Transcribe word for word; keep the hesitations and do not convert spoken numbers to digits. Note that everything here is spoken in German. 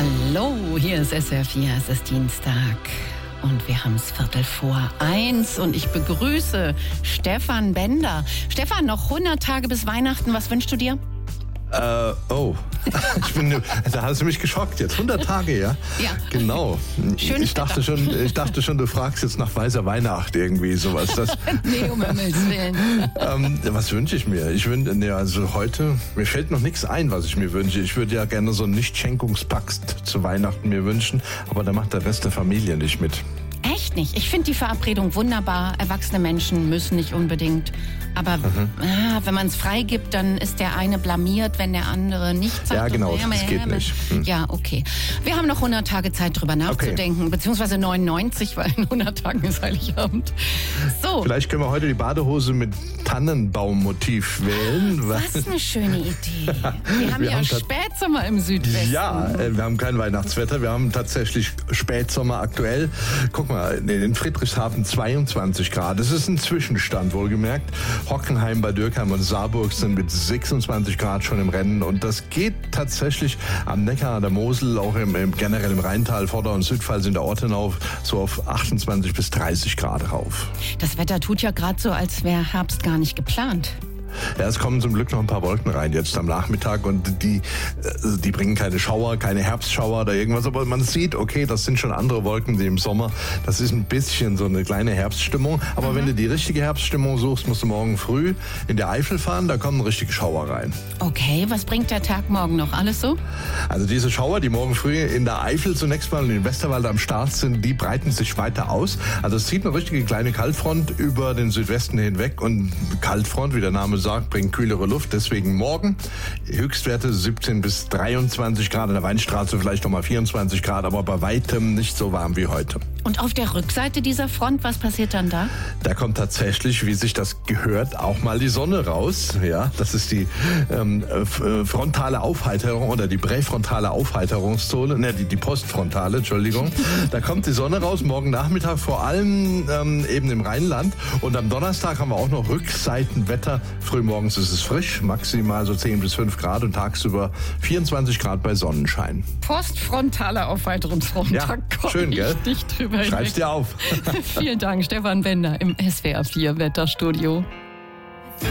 Hallo, hier ist S W R vier, es ist Dienstag und wir haben es Viertel vor eins und ich begrüße Stefan Bender. Stefan, noch hundert Tage bis Weihnachten, was wünschst du dir? Äh, oh, ich bin, da hast du mich geschockt jetzt. hundert Tage, ja? Ja. Genau. Schönes ich dachte schon, ich dachte schon, du fragst jetzt nach weißer Weihnacht irgendwie sowas. Das, nee, um Himmels Willen. ähm, was wünsche ich mir? Ich wünsche, nee, also heute, mir fällt noch nichts ein, was ich mir wünsche. Ich würde ja gerne so einen Nicht-Schenkungspakt zu Weihnachten mir wünschen, aber da macht der Rest der Familie nicht mit. Echt nicht. Ich finde die Verabredung wunderbar. Erwachsene Menschen müssen nicht unbedingt. Aber mhm. ah, wenn man es freigibt, dann ist der eine blamiert, wenn der andere nicht sagt. Ja, genau, und, das geht nicht. Hm. Ja, okay. Wir haben noch hundert Tage Zeit, drüber nachzudenken. Okay. Beziehungsweise neunundneunzig, weil in hundert Tagen ist Heiligabend. So. Vielleicht können wir heute die Badehose mit Tannenbaummotiv wählen. Was eine schöne Idee. Wir haben wir ja haben Spätsommer im Südwesten. Ja, äh, wir haben kein Weihnachtswetter. Wir haben tatsächlich Spätsommer aktuell. Guck mal, in Friedrichshafen zweiundzwanzig Grad. Das ist ein Zwischenstand, wohlgemerkt. Hockenheim bei Dürkheim und Saarburg sind mit sechsundzwanzig Grad schon im Rennen. Und das geht tatsächlich am Neckar, der Mosel, auch im, im generell im Rheintal, Vorder- und Südpfalz in der Ortenau so auf achtundzwanzig bis dreißig Grad rauf. Das Wetter tut ja gerade so, als wäre Herbst gar nicht geplant. Ja, es kommen zum Glück noch ein paar Wolken rein jetzt am Nachmittag und die, die bringen keine Schauer, keine Herbstschauer oder irgendwas, aber man sieht, okay, das sind schon andere Wolken, die im Sommer, das ist ein bisschen so eine kleine Herbststimmung, aber mhm. wenn du die richtige Herbststimmung suchst, musst du morgen früh in der Eifel fahren, da kommen richtige Schauer rein. Okay, was bringt der Tag morgen noch? Alles so? Also diese Schauer, die morgen früh in der Eifel zunächst mal und in Westerwald am Start sind, die breiten sich weiter aus. Also es zieht eine richtige kleine Kaltfront über den Südwesten hinweg und Kaltfront, wie der Name sagt, bringt kühlere Luft. Deswegen morgen Höchstwerte siebzehn bis dreiundzwanzig Grad, in der Weinstraße vielleicht noch mal vierundzwanzig Grad, aber bei weitem nicht so warm wie heute. Und auf der Rückseite dieser Front, was passiert dann da? Da kommt tatsächlich, wie sich das gehört, auch mal die Sonne raus. Ja, das ist die ähm, frontale Aufheiterung oder die präfrontale Aufheiterungszone, ne, die, die postfrontale, Entschuldigung. Da kommt die Sonne raus, morgen Nachmittag vor allem ähm, eben im Rheinland. Und am Donnerstag haben wir auch noch Rückseitenwetter. Frühmorgens ist es frisch, maximal so zehn bis fünf Grad und tagsüber vierundzwanzig Grad bei Sonnenschein. Postfrontale Aufheiterungsfront. Ja, schön, gell? Nicht drüber Schreib's dir auf. Vielen Dank, Stefan Bender im S W R vier Wetterstudio.